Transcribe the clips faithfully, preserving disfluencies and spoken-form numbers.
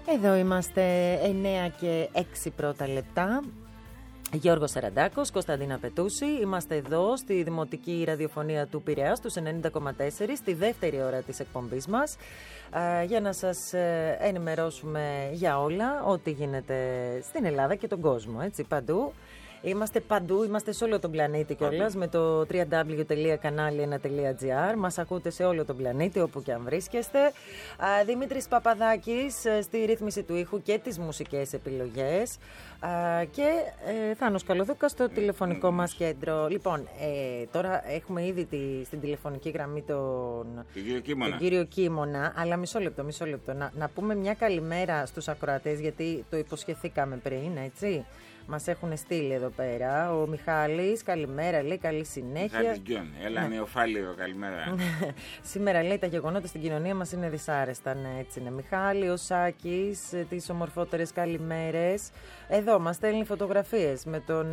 Εδώ είμαστε εννέα και έξι πρώτα λεπτά. Γιώργος Σαραντάκος, Κωνσταντίνα Πετούση. Είμαστε εδώ στη Δημοτική Ραδιοφωνία του Πειραιά, στους ενενήντα κόμμα τέσσερα, στη δεύτερη ώρα της εκπομπής μας, για να σας ενημερώσουμε για όλα, ό,τι γίνεται στην Ελλάδα και τον κόσμο, έτσι, παντού. Είμαστε παντού, είμαστε σε όλο τον πλανήτη κιόλας με το double-u double-u double-u τελεία κανάλι ένα τελεία τζι άρ. Μας ακούτε σε όλο τον πλανήτη, όπου και αν βρίσκεστε. Α, Δημήτρης Παπαδάκης στη ρύθμιση του ήχου και τις μουσικές επιλογές. Α, και ε, Θάνος Καλοδούκας στο τηλεφωνικό μας κέντρο. Λοιπόν, ε, τώρα έχουμε ήδη τη, στην τηλεφωνική γραμμή τον, κύριο Κίμωνα. τον κύριο Κίμωνα. Αλλά μισό λεπτό, μισό λεπτό. Να, να πούμε μια καλημέρα στους ακροατές, γιατί το υποσχεθήκαμε πριν, έτσι. Μας έχουν στείλει εδώ πέρα. Ο Μιχάλης, καλημέρα, λέει, καλή συνέχεια. Μιχάλης Γκιόν, έλα ναι. Νεοφάλιο, καλημέρα. Σήμερα, λέει, τα γεγονότα στην κοινωνία μας είναι δυσάρεστα, ναι, έτσι είναι. Μιχάλη, ο Σάκης, τις ομορφότερες καλημέρες. Εδώ μας στέλνει φωτογραφίες με τον...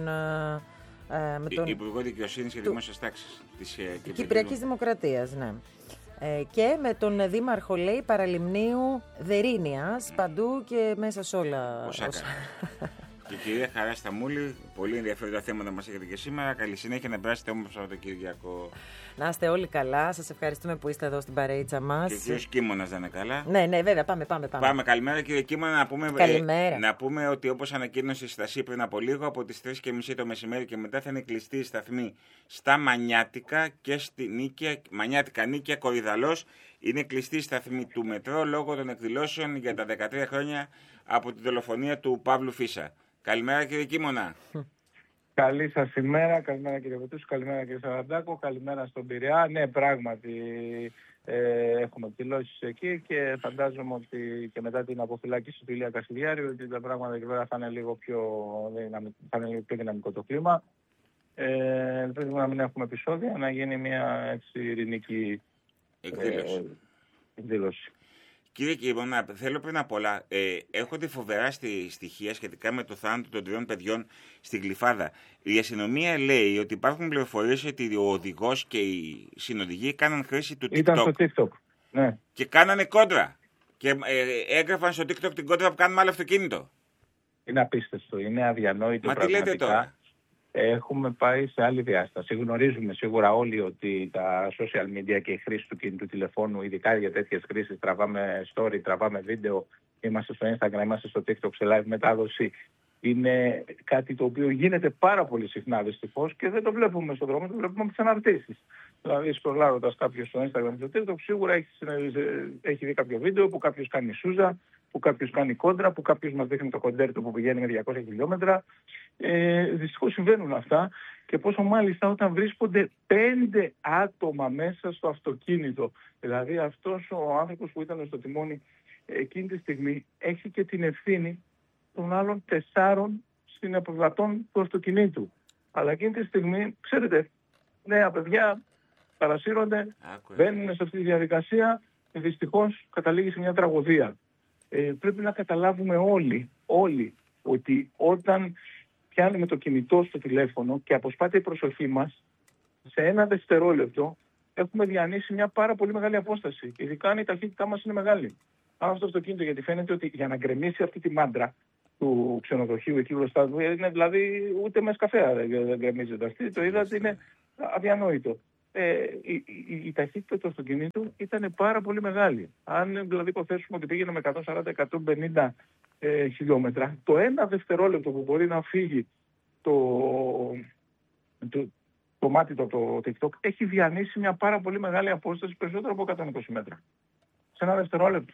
Με τον... Υπουργό Δικαιοσύνης και του... Δημόσιας Τάξης της Κυπριακής, Κυπριακής Δημοκρατίας, ναι. Ε, και με τον Δήμαρχο, λέει, Παραλιμνίου Δερίνιας, παντού και μέσα σε όλα. Όσα... Και κυρία Χαρά Σταμούλη, πολύ ενδιαφέροντα θέματα μας έχετε και σήμερα. Καλή συνέχεια, να περάσετε όμορφο Σαββατοκύριακο. Να είστε όλοι καλά. Σας ευχαριστούμε που είστε εδώ στην παρέιτσα μας. Και ο κύριος Κίμωνας δεν είναι καλά. Ναι, ναι, βέβαια, πάμε, πάμε. Πάμε, πάμε καλημέρα, κύριε Κίμωνα. Να πούμε, καλημέρα. Ε, να πούμε ότι, όπως ανακοίνωσε η Στασία πριν από λίγο, από τις τρεις και μισή το μεσημέρι και μετά θα είναι κλειστή η σταθμή στα Μανιάτικα και στη Νίκαια, Μανιάτικα, Νίκαια, Κορυδαλός. Είναι κλειστή η σταθμή του μετρό λόγω των εκδηλώσεων για τα δεκατρία χρόνια από την δολοφονία του Παύλου Φίσα. Καλημέρα, κύριε Κίμωνα. Καλή σας ημέρα, καλημέρα κύριε Πετούση, καλημέρα κύριε Σαραντάκο, καλημέρα στον Πειραιά. Ναι, πράγματι ε, έχουμε εκδηλώσεις εκεί και φαντάζομαι ότι και μετά την αποφυλάκηση του Ηλία Κασιδιάρη ότι τα πράγματα εκεί πέρα θα είναι λίγο πιο, θα είναι λίγο πιο δυναμικό το κλίμα. Ε, ελπίζουμε να μην έχουμε επεισόδια, να γίνει μια έτσι ειρηνική εκδήλωση. Ε, εκδήλωση. Κύριε Κίμωνα, θέλω πριν απ' όλα, ε, έχονται φοβερά στη, στοιχεία σχετικά με το θάνατο των τριών παιδιών στην Γλυφάδα. Η αστυνομία λέει ότι υπάρχουν πληροφορίες ότι ο οδηγός και οι συνοδηγοί κάναν χρήση του TikTok. Ήταν στο TikTok, ναι. Και κάνανε κόντρα. Και ε, έγραφαν στο TikTok την κόντρα που κάνουν με άλλο αυτοκίνητο. Είναι απίστευτο, είναι αδιανόητο. Μα πραγματικά. Τι λέτε τώρα. Έχουμε πάει σε άλλη διάσταση. Γνωρίζουμε σίγουρα όλοι ότι τα social media και η χρήση του κινητού τηλεφώνου, ειδικά για τέτοιες χρήσεις, τραβάμε story, τραβάμε βίντεο, είμαστε στο Instagram, είμαστε στο TikTok σε live μετάδοση, είναι κάτι το οποίο γίνεται πάρα πολύ συχνά δυστυχώς και δεν το βλέπουμε στον δρόμο, το βλέπουμε από τις αναρτήσεις. Δηλαδή, σκρολάροντας κάποιος στο Instagram και στο TikTok, σίγουρα έχει, έχει δει κάποιο βίντεο που κάποιος κάνει σούζα, που κάποιος κάνει κόντρα, που κάποιος μας δείχνει το κοντέρτο που πηγαίνει με διακόσια χιλιόμετρα. Ε, δυστυχώς συμβαίνουν αυτά και πόσο μάλιστα όταν βρίσκονται πέντε άτομα μέσα στο αυτοκίνητο. Δηλαδή αυτός ο άνθρωπος που ήταν στο τιμόνι εκείνη τη στιγμή έχει και την ευθύνη των άλλων τεσσάρων συνεπιβατών του αυτοκινήτου. Αλλά εκείνη τη στιγμή, ξέρετε, νέα παιδιά παρασύρονται, μπαίνουν σε αυτή τη διαδικασία και δυστυχώς καταλήγει σε μια τραγωδία. Ε, πρέπει να καταλάβουμε όλοι, όλοι, ότι όταν πιάνουμε το κινητό στο τηλέφωνο και αποσπάται η προσοχή μας, σε ένα δευτερόλεπτο έχουμε διανύσει μια πάρα πολύ μεγάλη απόσταση. Ειδικά αν η ταχύτητά μας είναι μεγάλη. Αν αυτό το αυτοκίνητο, γιατί φαίνεται ότι για να γκρεμίσει αυτή τη μάντρα του ξενοδοχείου εκεί μπροστά του, είναι δηλαδή ούτε με σκαφέα δεν γκρεμίζεται αυτή, το είδατε, είναι αδιανόητο. Ε, η, η, η ταχύτητα του αυτοκινήτου ήταν πάρα πολύ μεγάλη. Αν δηλαδή υποθέσουμε ότι πήγαινε με εκατόν σαράντα με εκατόν πενήντα ε, χιλιόμετρα, το ένα δευτερόλεπτο που μπορεί να φύγει το, το, το μάτι το, το TikTok έχει διανύσει μια πάρα πολύ μεγάλη απόσταση, περισσότερο από εκατόν είκοσι μέτρα. Σε ένα δευτερόλεπτο.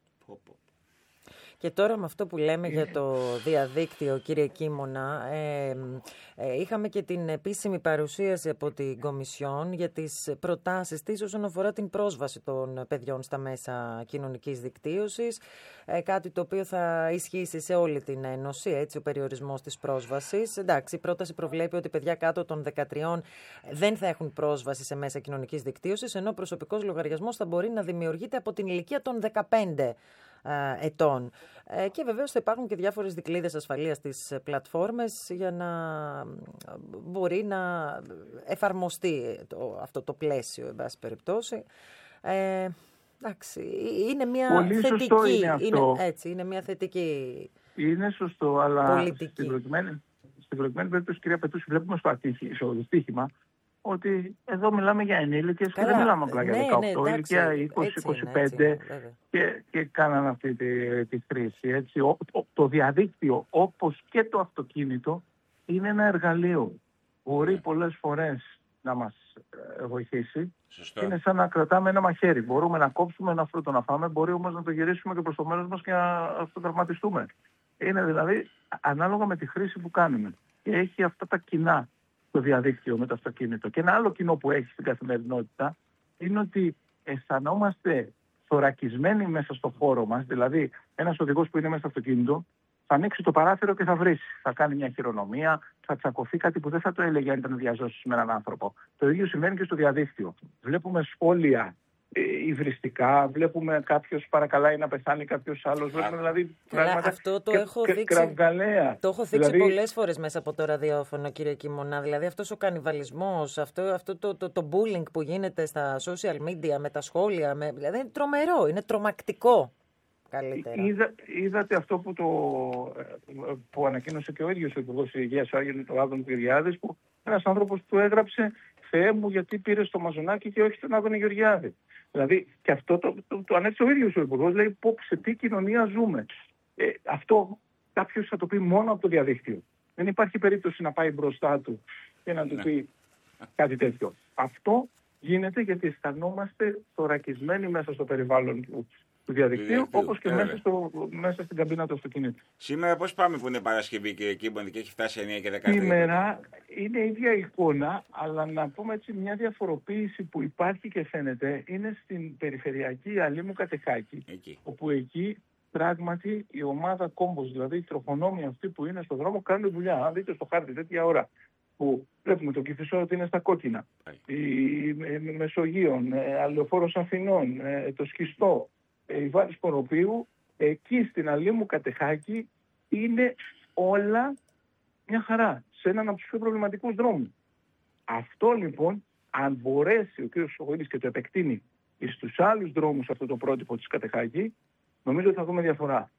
Και τώρα με αυτό που λέμε για το διαδίκτυο, κύριε Κίμωνα, ε, ε, είχαμε και την επίσημη παρουσίαση από την Κομισιόν για τις προτάσεις της όσον αφορά την πρόσβαση των παιδιών στα μέσα κοινωνικής δικτύωσης, ε, κάτι το οποίο θα ισχύσει σε όλη την Ένωση, έτσι, ο περιορισμός της πρόσβασης. Εντάξει, η πρόταση προβλέπει ότι παιδιά κάτω των δεκατριών δεν θα έχουν πρόσβαση σε μέσα κοινωνικής δικτύωσης, ενώ ο προσωπικός λογαριασμός θα μπορεί να δημιουργείται από την ηλικία των δεκαπέντε ετών. Και βεβαίως θα υπάρχουν και διάφορες δικλείδες ασφαλείας στις πλατφόρμες για να μπορεί να εφαρμοστεί το, αυτό το πλαίσιο, εν πάση περιπτώσει. Ε, Εντάξει, είναι μια Πολύ θετική. σωστό είναι αυτό. Είναι, έτσι, είναι μια θετική. Είναι σωστό, αλλά πολιτική. στην προκειμένη, στην προκειμένη περίπτωση, κυρία Πετούση, βλέπουμε στο ατύχημα ότι εδώ μιλάμε για ενήλικες και δεν μιλάμε απλά για ναι, δεκαοκτώ, ναι, ηλικία είκοσι είκοσι πέντε και, και κάναν αυτή τη, τη χρήση. Έτσι. Ο, ο, το διαδίκτυο, όπως και το αυτοκίνητο, είναι ένα εργαλείο. Μπορεί πολλές φορές να μας ε, βοηθήσει. Σωστό. Είναι σαν να κρατάμε ένα μαχαίρι. Μπορούμε να κόψουμε ένα φρούτο να φάμε, μπορεί όμως να το γυρίσουμε και προς το μέρος μας και να αυτοτραυματιστούμε. Είναι δηλαδή ανάλογα με τη χρήση που κάνουμε. Και έχει αυτά τα κοινά το διαδίκτυο με το αυτοκίνητο. Και ένα άλλο κοινό που έχει στην καθημερινότητα είναι ότι αισθανόμαστε θωρακισμένοι μέσα στο χώρο μας. Δηλαδή, ένας οδηγός που είναι μέσα στο αυτοκίνητο θα ανοίξει το παράθυρο και θα βρίσει. Θα κάνει μια χειρονομία, θα τσακωθεί, κάτι που δεν θα το έλεγε αν ήταν διαζώσεις με έναν άνθρωπο. Το ίδιο συμβαίνει και στο διαδίκτυο. Βλέπουμε σχόλια ε, υβριστικά, βλέπουμε κάποιος παρακαλάει να πεθάνει κάποιος άλλος. Βλέπουμε δηλαδή πράγματα. Αυτό το και, έχω και, δείξει. Κραυγαλαία. Το έχω δείξει δηλαδή, πολλές φορές μέσα από το ραδιόφωνο, κύριε Κιμωνά. Δηλαδή αυτός ο κανιβαλισμός, αυτό, αυτό το, το, το bullying που γίνεται στα social media με τα σχόλια. Με, δηλαδή είναι τρομερό, είναι τρομακτικό. Είδα, είδατε αυτό που, το, που ανακοίνωσε και ο ίδιος ο Υπουργός Υγείας, ο Άγιος Άδων Γεωργιάδης, που ένας άνθρωπος του έγραψε «Θεέ μου, γιατί πήρε το Μαζονάκι και όχι τον Άδωνη Γεωργιάδη». Δηλαδή, και αυτό το, το, το ανέθεσε ο ίδιος ο Υπουργός, λέει πω, σε τι κοινωνία ζούμε. Ε, αυτό κάποιος θα το πει μόνο από το διαδίκτυο. Δεν υπάρχει περίπτωση να πάει μπροστά του και να του ναι. πει κάτι τέτοιο. Αυτό γίνεται γιατί αισθανόμαστε θωρακισμένοι μέσα στο περιβάλλον του. του διαδικτύου, όπως και μέσα, στο, μέσα στην καμπίνα του αυτοκινήτου. Σήμερα πώς πάμε που είναι Παρασκευή και εκεί και έχει φτάσει εννιά και δεκατρία. Σήμερα είναι η ίδια εικόνα, αλλά να πούμε έτσι μια διαφοροποίηση που υπάρχει και φαίνεται είναι στην περιφερειακή Αλήμου Κατεχάκη, εκεί. Όπου εκεί πράγματι η ομάδα κόμπος, δηλαδή οι τροχονόμοι αυτοί που είναι στον δρόμο κάνουν δουλειά. Αν δείτε στο χάρτη τέτοια ώρα που βλέπουμε το Κηφισό ότι είναι στα κόκκινα, η Μεσογείων, Αλεοφόρος Αθηνών, το Σκιστό, η Βάρης Κοροπίου, εκεί στην Αλήμου Κατεχάκη είναι όλα μια χαρά, σε έναν από τους πιο προβληματικούς δρόμους. Αυτό λοιπόν, αν μπορέσει ο κ. Σοχοίδης και το επεκτείνει στους άλλους δρόμους αυτό το πρότυπο της Κατεχάκη, νομίζω ότι θα δούμε διαφορά.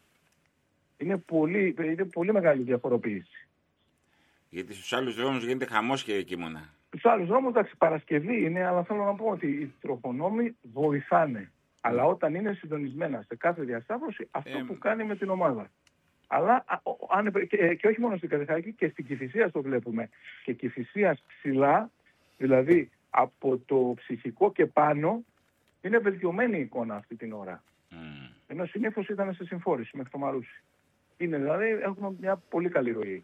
Είναι πολύ, είναι πολύ μεγάλη διαφοροποίηση. Γιατί στους άλλους δρόμους γίνεται χαμός, κύριε Κίμωνα. Στους άλλους δρόμους, εντάξει, Παρασκευή είναι, αλλά θέλω να πω ότι οι τροχονόμοι βοηθάνε. Αλλά όταν είναι συντονισμένα σε κάθε διασταύρωση, αυτό ε, που κάνει με την ομάδα. Αλλά αν, και, και όχι μόνο στην Κατεχάκη, και στην Κηφισίας το βλέπουμε. Και Κηφισίας ψηλά, δηλαδή από το ψυχικό και πάνω, είναι βελτιωμένη η εικόνα αυτή την ώρα. Mm. Ενώ συνήθως ήταν σε συμφόρηση μέχρι το Μαρούσι. Είναι δηλαδή, έχουμε μια πολύ καλή ροή.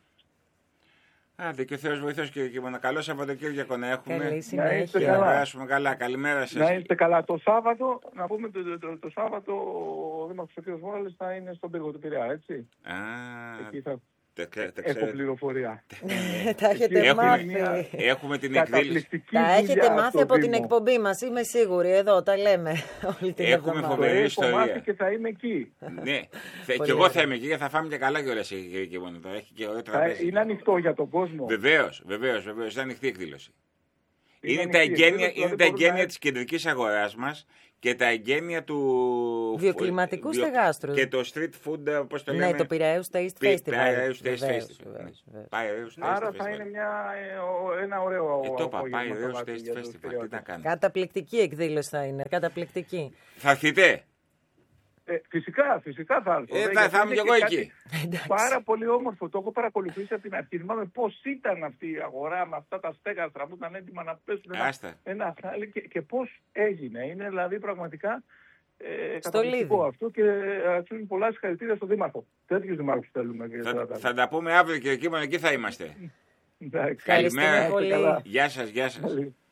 Άντε και ο Θεός βοηθός, κύριε Κίμωνα. Καλό Σαββατοκύριακο να έχουμε. Καλή συνέχεια. Να περάσουμε καλά. Καλημέρα σας. Να είστε καλά. Το Σάββατο, να πούμε το, το, το, το Σάββατο ο Δήμαρχος ο κ. Μόραλης θα είναι στον πύργο του Πειραιά, έτσι. Α, εκεί θα τε, τε, τε, έχω πληροφορία. Τα έχετε μάθει. Έχουμε την εκδήλωση. Τα έχετε μάθει από την εκπομπή μας, είμαι σίγουρη. Εδώ τα λέμε όλη την εβδομάδα. Έχουμε φοβερή ιστορία. Έχω μάθει και θα είμαι εκεί. Ναι, και εγώ θα είμαι εκεί και θα φάμε και καλά κιόλας, κύριε Κίμωνα. Είναι ανοιχτό για τον κόσμο. Βεβαίως, βεβαίως, βεβαίως. Είναι ανοιχτή εκδήλωση. Είναι, είναι τα εγγένεια, είναι τα εγγένεια της κεντρικής αγοράς μας και τα εγγένεια του βιοκλιματικού βιο... στεγάστρου. Και το street food, πώς το λέμε. Ναι, το Πειραιαίους Taste Festival. Πειραιαίους Taste Festival. Άρα θα είναι μια, ένα ωραίο ε, το είπα, Πειραιαίους Taste Festival. Τι να κάνουμε. Καταπληκτική εκδήλωση θα είναι. Καταπληκτική. Θα έρθετε. Ε, φυσικά, φυσικά θα έρθω. Ε, θα, θα είμαι και εγώ εκεί. Πάρα πολύ όμορφο. Το έχω παρακολουθήσει από την αρχή. Θυμάμαι πώς ήταν αυτή η αγορά με αυτά τα στέγαστρα που ήταν έτοιμα να πέσουν ένα, ένα χάλι και, και πώς έγινε. Είναι δηλαδή πραγματικά ε, καταπληκτικό αυτό και αξίζουν πολλά συγχαρητήρια στον Δήμαρχο. Τέτοιους δημάρχους θέλουμε. Και θα, θα τα πούμε αύριο, κύριε Κίμωνα, εκεί θα είμαστε. Καλημέρα. Γεια σας, γεια σας.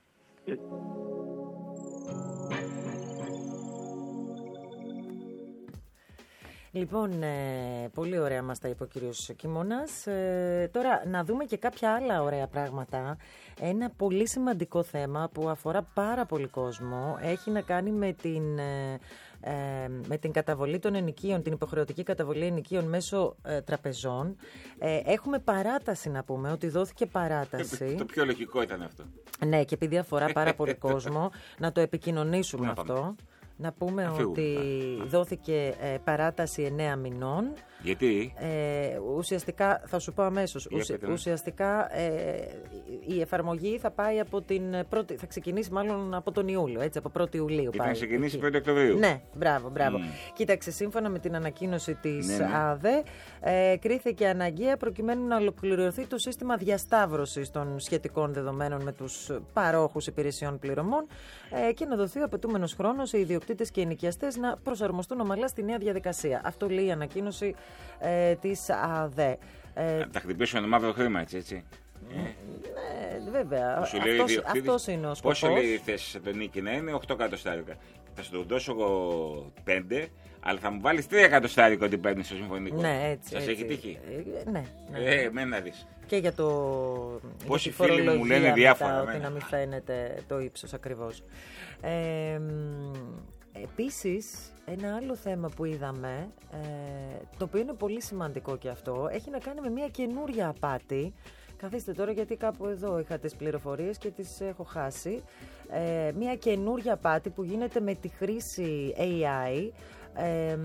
Λοιπόν, ε, πολύ ωραία μας τα είπε ο κύριος Κίμωνας. Ε, τώρα, να δούμε και κάποια άλλα ωραία πράγματα. Ένα πολύ σημαντικό θέμα που αφορά πάρα πολύ κόσμο έχει να κάνει με την, ε, ε, με την καταβολή των ενοικίων, την υποχρεωτική καταβολή ενοικίων μέσω ε, τραπεζών. Ε, έχουμε παράταση, να πούμε, ότι δόθηκε παράταση. Το πιο λογικό ήταν αυτό. Ναι, και επειδή αφορά πάρα πολύ κόσμο, να το επικοινωνήσουμε αυτό. Να πούμε Αφήγουμε. ότι Α. δόθηκε ε, παράταση εννέα μηνών. Γιατί? Ε, ουσιαστικά, θα σου πω αμέσως, ουσια, ουσιαστικά ε, η εφαρμογή θα πάει από την πρώτη, θα ξεκινήσει μάλλον από τον Ιούλιο, έτσι, από πρώτη Ιουλίου. Ήταν πάει, ξεκινήσει πρώτη Οκτωβρίου. Ναι, μπράβο, μπράβο. Mm. Κοίταξε, σύμφωνα με την ανακοίνωση της ναι, ναι. ΑΔΕ, ε, κρίθηκε αναγκαία προκειμένου να ολοκληρωθεί το σύστημα διασταύρωσης των σχετικών δεδομένων με τους παρόχους υπηρεσιών πληρωμών ε, και να δοθεί ο απαιτούμενος χρόνος οι ιδιοκτήτες και οι ενοικιαστές να προσαρμοστούν ομαλά στη νέα διαδικασία. Αυτό λέει η ανακοίνωση ε, της ΑΔΕ. Ε, τα χτυπήσουν το μαύρο χρήμα, έτσι, έτσι. Ναι, βέβαια. Αυτός, αυτός είναι ο σκοπός. Πόσο λέει η θέση σε τον νίκη να είναι? οκτώ εκατοστάρικα. Θα σου το δώσω εγώ πέντε, αλλά θα μου βάλεις τρία εκατοστάρικα ότι παίρνεις στο συμφωνικό. Ναι, έτσι. Σας έτσι. έχει τύχει? Ε, ναι. ναι. Ε, εμένα δεις. Και για το. Πόσοι φίλοι μου λένε διάφορα. Ότι να μην φαίνεται το ύψος ακριβώς. Ε, Επίσης, ένα άλλο θέμα που είδαμε, ε, το οποίο είναι πολύ σημαντικό και αυτό, έχει να κάνει με μια καινούρια απάτη. Καθίστε τώρα, γιατί κάπου εδώ είχα τις πληροφορίες και τις έχω χάσει. Ε, μια καινούρια απάτη που γίνεται με τη χρήση έι άι. Ε,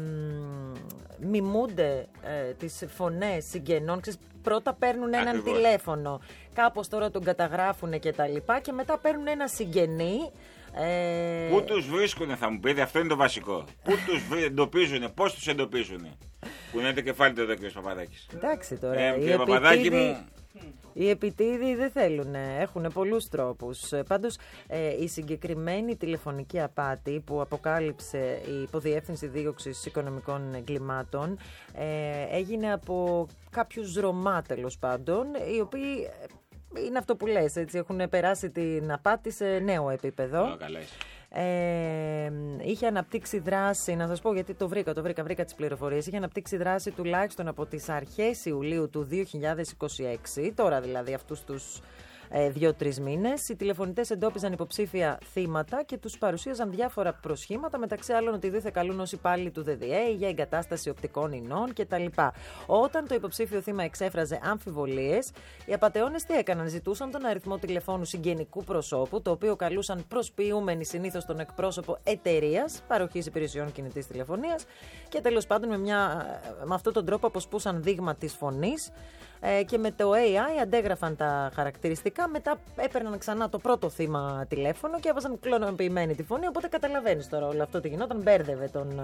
μιμούνται ε, τις φωνές συγγενών. Ξέρεις, πρώτα παίρνουν έναν Ακριβώς. τηλέφωνο, κάπως τώρα τον καταγράφουν και τα λοιπά, και μετά παίρνουν ένα συγγενή. Ε... Πού τους βρίσκουνε, θα μου πείτε, αυτό είναι το βασικό. Πού τους εντοπίζουνε, πώς τους εντοπίζουνε? Που είναι το κεφάλι του εδώ, κύριε Παπαδάκης. Εντάξει τώρα. Ε, οι, επιτίδοι, μου... οι επιτίδοι δεν θέλουν, έχουν πολλούς τρόπους. Πάντως, ε, η συγκεκριμένη τηλεφωνική απάτη που αποκάλυψε η Υποδιεύθυνση Δίωξης Οικονομικών Εγκλημάτων ε, έγινε από κάποιους Ρωμά, τέλος πάντων, οι οποίοι. Είναι αυτό που λες, έτσι, έχουν περάσει την απάτη σε νέο επίπεδο. Oh, ε, είχε αναπτύξει δράση, να σας πω γιατί το βρήκα, το βρήκα, βρήκα τις πληροφορίες. Είχε αναπτύξει δράση τουλάχιστον από τις αρχές Ιουλίου του δύο χιλιάδες είκοσι έξι, τώρα δηλαδή αυτούς τους ε, δύο-τρεις μήνες. Οι τηλεφωνητές εντόπιζαν υποψήφια θύματα και τους παρουσίαζαν διάφορα προσχήματα, μεταξύ άλλων ότι δεν θα καλούν ως υπάλληλοι του ντι ντι έι για εγκατάσταση οπτικών ινών κτλ. Όταν το υποψήφιο θύμα εξέφραζε αμφιβολίες, οι απατεώνες τι έκαναν? Ζητούσαν τον αριθμό τηλεφώνου συγγενικού προσώπου, το οποίο καλούσαν προσποιούμενοι συνήθως τον εκπρόσωπο εταιρείας παροχής υπηρεσιών κινητής τηλεφωνίας, και τέλος πάντων με, μια, με αυτόν τον τρόπο αποσπούσαν δείγμα της φωνής. Ε, και με το έι άι αντέγραφαν τα χαρακτηριστικά, μετά έπαιρναν ξανά το πρώτο θύμα τηλέφωνο και έβαζαν κλωνοποιημένη τη φωνή, οπότε καταλαβαίνεις τώρα όλο αυτό τι γινόταν, μπέρδευε τον,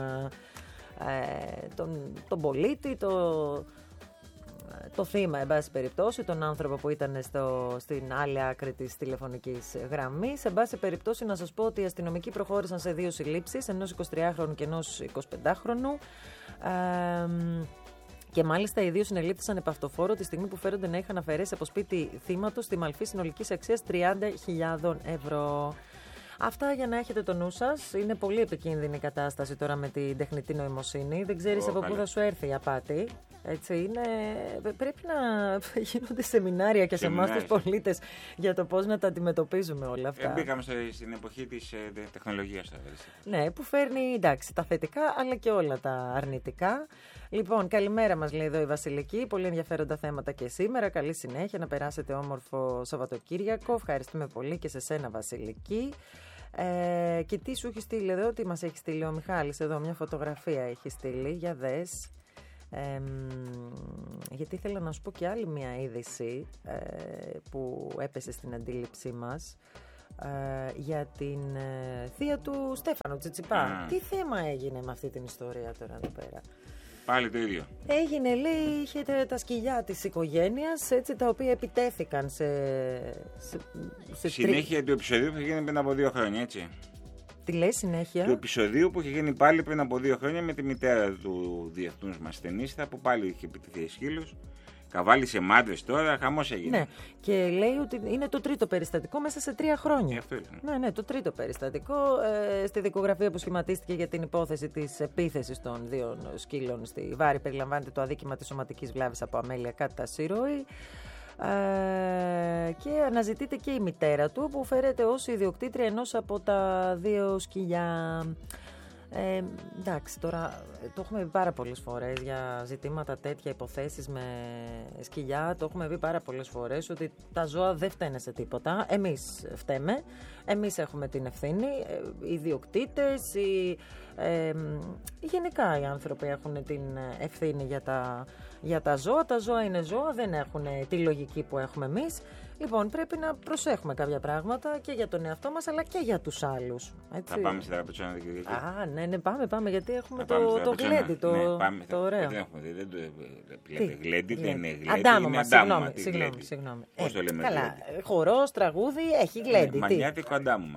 ε, τον, τον πολίτη, το, το θύμα, εν πάση περιπτώσει, τον άνθρωπο που ήταν στο, στην άλλη άκρη της τηλεφωνικής γραμμής. Εν πάση περιπτώσει, να σας πω ότι οι αστυνομικοί προχώρησαν σε δύο συλλήψεις, ενός εικοσιτριάχρονου και ενός εικοσιπεντάχρονου. Ε, Και μάλιστα οι δύο συνελήφθησαν επ' αυτοφόρο τη στιγμή που φέρονται να είχαν αφαιρέσει από σπίτι θύματος τη μαλφή συνολικής αξίας τριάντα χιλιάδες ευρώ. Αυτά για να έχετε το νου σας. Είναι πολύ επικίνδυνη η κατάσταση τώρα με την τεχνητή νοημοσύνη. Δεν ξέρεις oh, από πού θα σου έρθει η απάτη. Έτσι είναι. Πρέπει να γίνονται σεμινάρια και σε εμάς τους πολίτες για το πώς να τα αντιμετωπίζουμε όλα αυτά. Ε, μπήκαμε στην εποχή της ε, τεχνολογίας τώρα. Ναι, που φέρνει εντάξει, τα θετικά αλλά και όλα τα αρνητικά. Λοιπόν, καλημέρα μας λέει εδώ η Βασιλική. Πολύ ενδιαφέροντα θέματα και σήμερα. Καλή συνέχεια, να περάσετε όμορφο Σαββατοκύριακο. Ευχαριστούμε πολύ και σε σένα, Βασιλική. Ε, και τι σου έχει στείλει εδώ, τι μας έχει στείλει ο Μιχάλης εδώ, μια φωτογραφία έχει στείλει, για δες. Ε, γιατί ήθελα να σου πω και άλλη μια είδηση ε, που έπεσε στην αντίληψή μας ε, για την ε, θεία του Στέφανου Τσιτσιπά. Mm. Τι θέμα έγινε με αυτή την ιστορία τώρα εδώ πέρα? Πάλι το ίδιο. Έγινε, λέει, είχε τα σκυλιά της οικογένειας, έτσι, τα οποία επιτέθηκαν σε... σε, σε συνέχεια τρί... του επεισοδίου που είχε γίνει πριν από δύο χρόνια, έτσι. Τι λέει συνέχεια? Του επεισοδίου που είχε γίνει πάλι πριν από δύο χρόνια με τη μητέρα του διεθνούς μας ταινίστα, που πάλι είχε επιτεθεί σκύλους. Καβάλι σε μάντρες τώρα, χαμός έγινε. Ναι, και λέει ότι είναι το τρίτο περιστατικό μέσα σε τρία χρόνια. Αυτό είναι. Ναι, ναι, το τρίτο περιστατικό. Ε, στη δικογραφία που σχηματίστηκε για την υπόθεση της επίθεσης των δύο σκύλων στη Βάρη περιλαμβάνεται το αδίκημα της σωματικής βλάβης από αμέλεια κατά Σύρωη. Ε, και αναζητείται και η μητέρα του, που φέρεται ως ιδιοκτήτρια ενός από τα δύο σκυλιά. Ε, εντάξει, τώρα το έχουμε πει πάρα πολλές φορές για ζητήματα τέτοια, υποθέσεις με σκυλιά. Το έχουμε πει πάρα πολλές φορές ότι τα ζώα δεν φταίνε σε τίποτα. Εμείς φταίμε. Εμείς έχουμε την ευθύνη. Οι ιδιοκτήτες, οι, ε, γενικά οι άνθρωποι έχουν την ευθύνη για τα, για τα ζώα. Τα ζώα είναι ζώα, δεν έχουν τη λογική που έχουμε εμείς. Λοιπόν, πρέπει να προσέχουμε κάποια πράγματα και για τον εαυτό μας αλλά και για τους άλλους. Έτσι. Θα πάμε στη Δραπετσόνα την Κυριακή. Α, ναι, ναι, πάμε, πάμε, γιατί έχουμε το, το γλέντι, το, ναι, πάμε, το ωραίο. Δεν έχουμε δει, δεν το λέτε γλέντι, δεν είναι γλέντι. Αντάμωμα, συγγνώμη, συγγνώμη, συγγνώμη. Πώς το λέμε καλά, γλέντι? Χορός, τραγούδι, έχει γλέντι. Μανιάτικο αντάμωμα.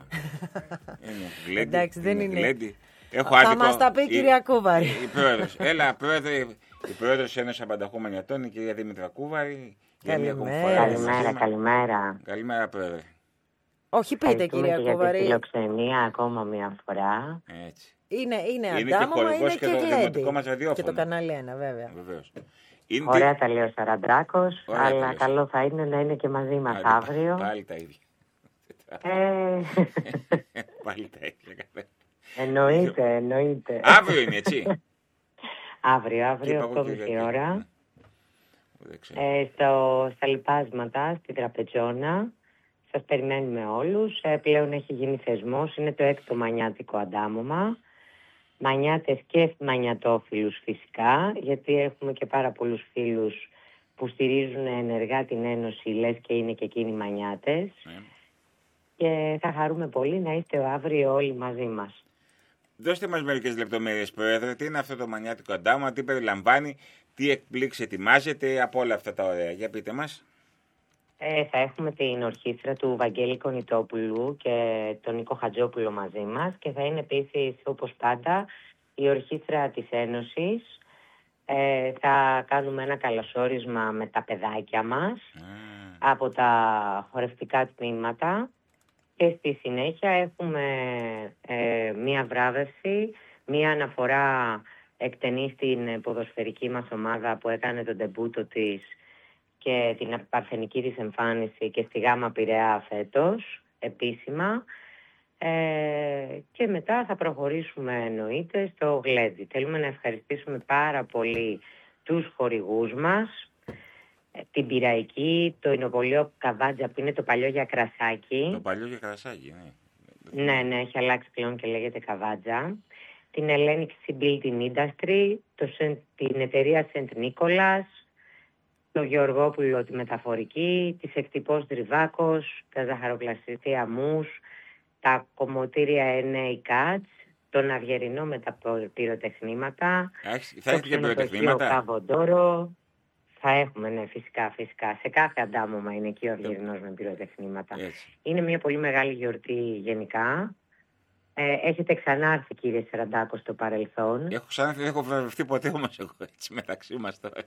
Εντάξει, δεν είναι. Γλέντι. Θα μας τα πει η κυρία Κούβαρη. Η πρόεδρος. Έλα, πρόεδρε, η πρόεδρος Ένωσης Απανταχού Μανιατών, η κυρία Δήμητρα Κούβαρη. Καλημέρα, καλημέρα, καλημέρα. Καλημέρα, πρόεδρε. Όχι, πείτε, κυρία Κούβαρη. Για τη φιλοξενία ακόμα μια φορά. Έτσι. Είναι, είναι αντάμωμα, είναι και, και γλέντι. Και, και το κανάλι ένα, βέβαια. Βεβαίως. Είναι... Ωραία τα λέει ο Σαραντράκος, αλλά καλό θα είναι να είναι και μαζί μας αύριο. Πάλι τα ίδια. Ε... Πάλι τα ίδια. Εννοείται, εννοείται. Αύριο είναι, έτσι. Αύριο, αύριο, οκτώ και μισή ώρα. Ε, στο, στα λοιπάσματα, στη Τραπετσόνα. Σας περιμένουμε όλους. Ε, πλέον έχει γίνει θεσμός. Είναι το έκτο μανιάτικο αντάμωμα. Μανιάτες και μανιατόφιλους φυσικά, γιατί έχουμε και πάρα πολλούς φίλους που στηρίζουν ενεργά την Ένωση, λες και είναι και εκείνοι μανιάτες. Mm. Και θα χαρούμε πολύ να είστε αύριο όλοι μαζί μας. Δώστε μας μερικές λεπτομέρειες, Πρόεδρε. Τι είναι αυτό το μανιάτικο αντάμωμα, τι περιλαμβάνει, τι εκπλήξεις ετοιμάζεται από όλα αυτά τα ωραία. Για πείτε μας. Ε, θα έχουμε την ορχήστρα του Βαγγέλη Κονιτόπουλου και τον Νίκο Χατζόπουλο μαζί μας και θα είναι επίσης, όπως πάντα, η ορχήστρα της Ένωσης. Ε, θα κάνουμε ένα καλωσόρισμα με τα παιδάκια μας mm. από τα χορευτικά τμήματα και στη συνέχεια έχουμε ε, μία βράβευση, μία αναφορά εκτενή στην ποδοσφαιρική μας ομάδα που έκανε τον ντεμπούτο της και την παρθενική της εμφάνιση και στη Γάμα Πειραιά φέτος, επίσημα. Ε, και μετά θα προχωρήσουμε εννοείται στο γλέντι. Θέλουμε να ευχαριστήσουμε πάρα πολύ τους χορηγούς μας, την Πειραϊκή, το Ινοπολείο Καβάτζα που είναι το παλιό για κρασάκι. Το παλιό για κρασάκι, ναι. Ναι, ναι, έχει αλλάξει πλέον και λέγεται Καβάτζα. Την Hellenic Building Industry, το, την εταιρεία Σεντ Νίκολας, το Γεωργόπουλο τη Μεταφορική, της Εκτυπώς Δρυβάκος, τα Ζαχαροπλαστεία Μους, τα κομμωτήρια εν έι Cats, τον Αυγερινό με τα πυροτεχνήματα, θα έχει και πυροτεχνήματα. Καβοντόρο. Θα έχουμε, ναι, φυσικά, φυσικά. Σε κάθε αντάμωμα είναι εκεί ο Αυγερινός με πυροτεχνήματα. Έτσι. Είναι μια πολύ μεγάλη γιορτή γενικά. Ε, έχετε ξανάρθει, κύριε Σαραντάκο, στο παρελθόν. Έχω ξανάρθει, δεν έχω βραβευτεί ποτέ όμως εγώ, έτσι, μεταξύ μας τώρα.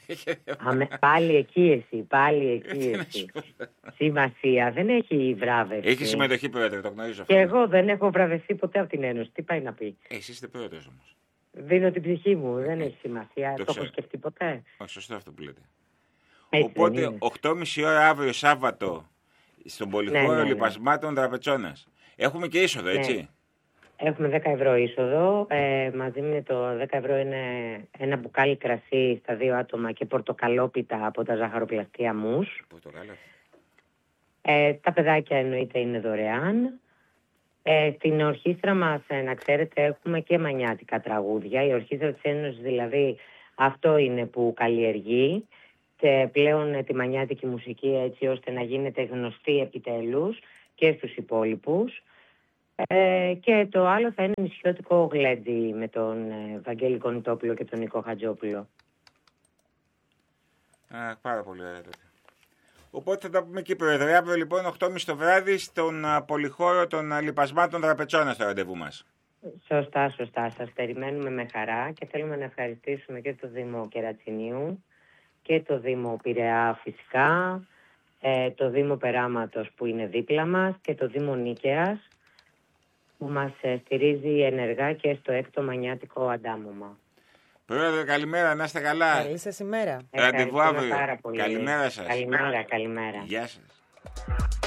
Αμε, πάλι εκεί εσύ, πάλι εκεί εσύ. Σημασία, δεν έχει βράβευση. Έχει συμμετοχή, πρόεδρε, το γνωρίζω αυτό. Και εγώ δεν έχω βραβευτεί ποτέ από την Ένωση. Τι πάει να πει. Ε, εσύ είστε πρόεδρος όμως. Δίνω την ψυχή μου, δεν έχει σημασία. Το, το έχω σκεφτεί ποτέ. Όχι, σωστό αυτό που λέτε. Έτσι. Οπότε, οκτώ και μισή ώρα αύριο Σάββατο, στον πολυχώρο ναι, ναι, ναι. Λοιπασμάτων Δραπετσόνας. Έχουμε και είσοδο, έτσι. Ναι. Έχουμε δέκα ευρώ είσοδο. Ε, μαζί με το δέκα ευρώ είναι ένα μπουκάλι κρασί στα δύο άτομα και πορτοκαλόπιτα από τα Ζαχαροπλαστεία Μους. Ε, τα παιδάκια εννοείται είναι δωρεάν. Ε, στην ορχήστρα μας, ε, να ξέρετε, έχουμε και μανιάτικα τραγούδια. Η ορχήστρα της Ένωσης δηλαδή αυτό είναι που καλλιεργεί και πλέον ε, τη μανιάτικη μουσική έτσι ώστε να γίνεται γνωστή επιτέλους και στους υπόλοιπους. Ε, και το άλλο θα είναι νησιώτικο γλέντι με τον ε, Βαγγέλη Κονιτόπουλο και τον Νίκο Χατζόπουλο. Α, πάρα πολύ ωραία τότε. Οπότε θα τα πούμε εκεί, Πρόεδρε. Αύριο λοιπόν οκτώ και μισή το βράδυ στον uh, πολυχώρο των uh, Λοιπασμάτων Δραπετσόνα στο ραντεβού μας. Σωστά, σωστά. Σας περιμένουμε με χαρά και θέλουμε να ευχαριστήσουμε και το Δήμο Κερατσινίου και το Δήμο Πειραιά φυσικά, ε, το Δήμο Περάματος που είναι δίπλα μας και το Δήμο Νίκαιας που μας ε, στηρίζει ενεργά και στο έκτο μανιάτικο αντάμωμα. Πρόεδρε, καλημέρα, να είστε καλά. Καλή σας ημέρα. Ραντεβού αύριο. Καλημέρα σας. Καλημέρα, καλημέρα. Γεια σας.